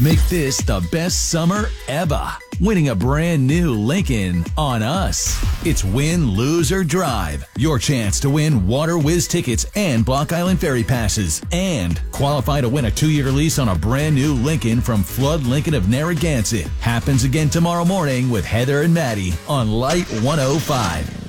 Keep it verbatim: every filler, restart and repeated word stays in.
Make this the best summer ever. Winning a brand new Lincoln on us. It's win, lose, or drive. Your chance to win Water Whiz tickets and Block Island Ferry passes. And qualify to win a two-year lease on a brand new Lincoln from Flood Lincoln of Narragansett. Happens again tomorrow morning with Heather and Maddie on Light one oh five.